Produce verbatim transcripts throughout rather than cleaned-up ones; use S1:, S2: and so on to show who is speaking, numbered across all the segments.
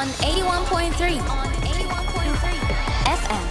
S1: on エイティワンポイントスリー エフエム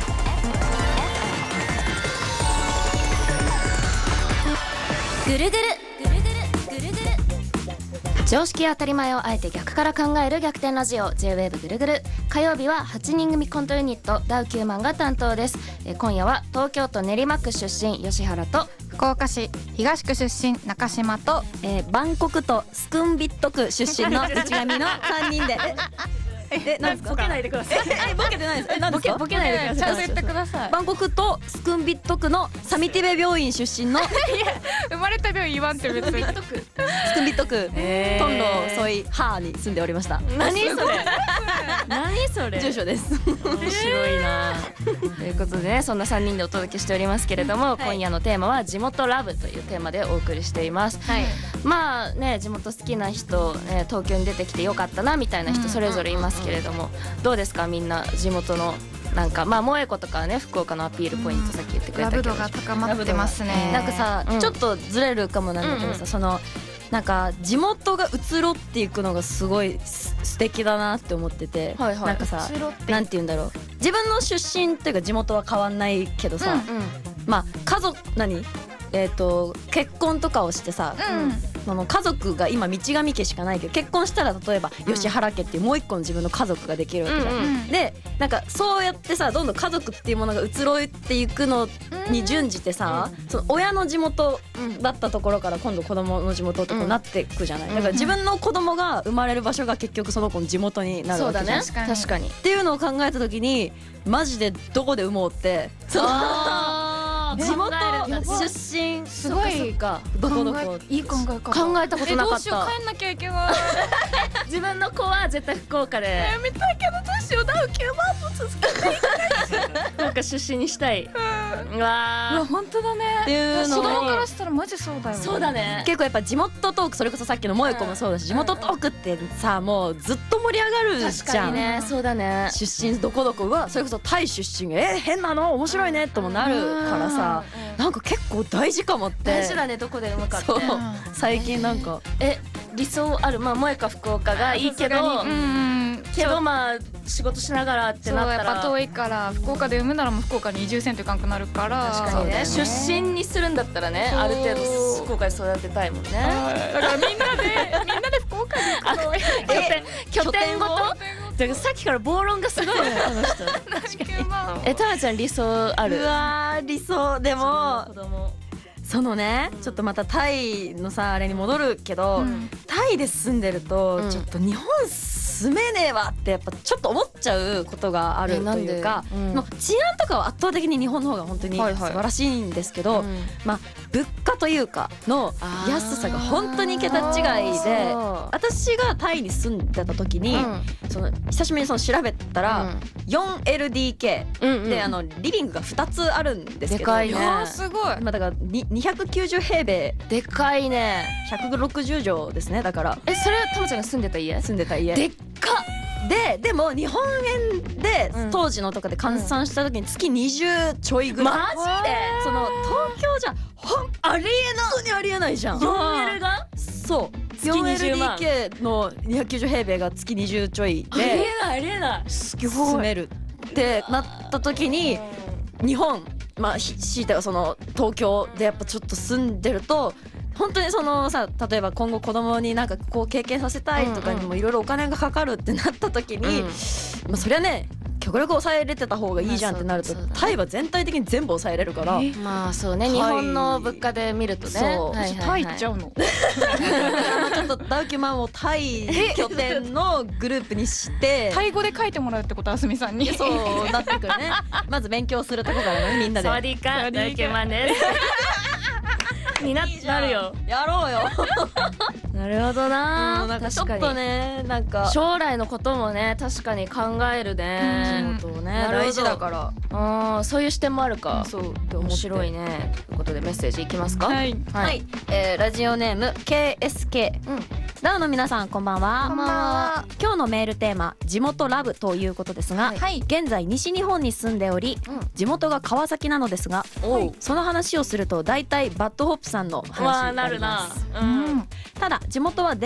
S1: ぐるぐるぐるぐるぐるぐる常識当たり前をあえて逆から考える逆転ラジオ J-ウェーブ ぐるぐる。火曜日ははちにん組コントユニットダウキューマンが担当です。え今夜は東京都練馬区出身吉原と
S2: 福岡市東区出身中島と、
S3: えー、バンコクとスクンビット区出身の内上のさんにんでえ、なんですか？
S4: ボケないでください。
S3: え、ボケてないです。え、なんですか？
S4: ボケないでください。
S2: ちゃんと言ってください。
S3: バンコクとスクンビット区のサミティベ病院出身の
S2: 生まれた病院言わんって別に
S3: スクンビット区
S4: へー
S3: トンロソイハーに住んでおりました。
S4: 何それ何それ
S3: 住所です。
S4: 面白いなということでね、そんなさんにんでお届けしておりますけれども、今夜のテーマは地元ラブというテーマでお送りしています。
S3: はい。
S4: まあね、地元好きな人、ね、東京に出てきてよかったなみたいな人それぞれいますけれども、どうですかみんな地元のなんか、まあ萌子とかはね福岡のアピールポイントさっき言ってくれ
S2: ラ
S4: たけど、
S2: ブ度が高まってますね。
S3: なんかさ、
S4: うん
S3: ちょっとずれるかもなんだけどさ、
S4: うんうん
S3: そのなんか地元が移ろっていくのがすごいす素敵だなって思ってて、
S4: はいはい
S3: なんかさ
S2: 移ろって
S3: なんて言うんだろう、自分の出身っていうか地元は変わんないけどさ、
S4: うん
S3: まあ家族何えっ、と結婚とかをしてさ、
S2: うん
S3: その家族が今道上家しかないけど、結婚したら例えば
S4: うん
S3: 吉原家っていうもう一個の自分の家族ができるわけじゃん、
S4: うん
S2: うん
S3: でなんかそうやってさどんどん家族っていうものが移ろっていくのに準じてさ、その親の地元だったところから今度子供の地元ってこうなっていくじゃない、だから自分の子供が生まれる場所が結局その子の地元になる
S4: そうだ
S3: わけじゃん、
S4: ね
S2: 確かに
S4: 確かに
S3: っていうのを考えた時にマジでどこで産もうってその
S4: あー
S3: 地元
S4: 考えるんだ
S3: 出身
S2: すごい
S4: そっか
S3: どこどこ
S2: いい考え方。
S4: 考えたことなかった
S2: えどうしよう帰んなきゃいけない。
S4: 自分の子は絶対福岡で
S2: やめたいけどどうしようダウキューマンも続けて。
S4: 福岡出身にしたい。う
S2: うわ
S4: わ
S2: 本当だね。
S3: っていうの
S2: 子
S3: を
S2: 供からしたらマジそうだよ。
S4: ーそうだね。
S3: 結構やっぱ地元トーク、それこそさっきの萌子もそうだし、地元トークってさもうずっと盛り上がる
S4: 確
S3: じゃん、
S4: かにね、そうだね。
S3: 出身どこどこはそれこそタイ出身がえー、変なの面白いねともなるからさ、なんか結構大事かもって
S4: 大事だね、どこで産むかって
S3: そう。
S2: うん
S3: 最近なんか
S4: え、理想ある？まあ萌か福岡がいいけど、
S2: うんうん
S4: けどまあ仕事しながらって
S2: そう
S4: なったら
S2: やっぱ遠いから福岡で産むならもう福岡に移住せんといかんくなるから。
S4: 確かにね、
S3: そうだよね
S4: 出身にするんだったらね、
S2: そう
S4: ある程度福岡で育てたいもんね。
S2: だからみんなでみんなで福岡に行くの。
S4: 拠点拠点ごと？だからさっきから暴論がすごいね、この人。え、たまちゃん理想ある？
S3: うわー理想でも
S4: 子供。
S3: そのねちょっとまたタイのさあれに戻るけど、
S2: うん
S3: タイで住んでると、
S4: うん
S3: ちょっと日本住めねえわってやっぱちょっと思っちゃうことがあると
S4: えなんで
S3: いうか、
S4: うん
S3: まあ治安とかは圧倒的に日本の方が本当に素
S4: はいはい
S3: 晴らしいんですけど、
S4: うん
S3: まあ物価というかの
S4: あー
S3: 安さが本当に桁違いで、
S4: そう
S3: 私がタイに住んでた時に、その久しぶりにその調べたら、よんエルディーケー
S4: うんうん
S3: で、あのリビングがふたつあるんですけど、
S4: でかいね
S2: いやーすごい。
S3: まあだからににひゃくきゅうじゅう平米
S4: でかいね。
S3: ひゃくろくじゅう畳ですね。だから
S4: え、それはたまちゃんが住んでた家？
S3: 住んでた家
S4: でっか。
S3: ででも日本円で
S4: うん
S3: 当時のとかで換算した時に月にじゅうちょいぐらい、
S4: マジで？
S3: その東京じゃほんありえない本当にありえないじゃん。
S4: よんエルが？
S3: そう
S4: 月
S3: よん
S4: にじゅうまん
S3: エルディーケー のにひゃくきゅうじゅう平米が月にじゅうちょい
S4: ありえ
S3: で
S4: ないありえない。
S3: 住めるってなった時に日本まあひ強いてはその東京でやっぱちょっと住んでると本当にそのさ例えば今後子供になんかこう経験させたいとかにもいろいろお金がかかるってなった時に、
S4: うん
S3: まあそりゃね極力抑えれてた方がいいじゃんってなると、
S4: まあそうそうだね
S3: タイは全体的に全部抑えれるから
S2: え
S4: まあそうね、
S3: はい
S4: 日本の物価で見るとね。
S3: そう
S4: はいはいはい
S2: タイ行っちゃうの。
S3: まあちょっとダウキュマンをタイ拠点のグループにして
S2: タイ語で書いてもらうってことあすみさんに。
S3: そうなってくるね。まず勉強するとこからねみんなで
S4: サワディーカー、大ケマンです。にななるよ。
S3: やろうよ。
S4: なるほどな。
S3: うんなんかちょ
S4: 確かに
S3: っとねなんか
S4: 将来のこともね確かに考えるね。
S3: そうね
S4: なるほど
S3: 大事だから
S4: ああ、そういう視点もあるか。
S3: そうって思って
S4: 面白いね。ということでメッセージいきますか。
S2: はい。
S3: はい、はいえー、ラジオネーム ケーエスケー、
S4: うん
S3: ダウの皆さんこんばんは。
S2: こんばんは。
S3: 今日のメールテーマ地元ラブということですが、
S2: はい。
S3: 現在西日本に住んでおり
S4: うん
S3: 地元が川崎なのですが、
S4: おう。
S3: その話をすると大体バッドホップさんの話
S4: わあ、
S3: に
S4: なる
S3: なります。
S4: な。う。
S2: うんん。
S3: ただ地元は